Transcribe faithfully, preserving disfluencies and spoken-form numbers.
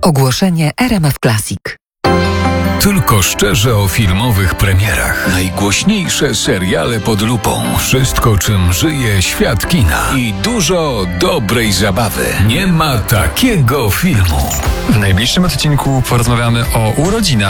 Ogłoszenie R M F Classic. Tylko szczerze o filmowych premierach. Najgłośniejsze seriale pod lupą. Wszystko, czym żyje świat kina. I dużo dobrej zabawy. Nie ma takiego filmu. W najbliższym odcinku porozmawiamy o urodzinach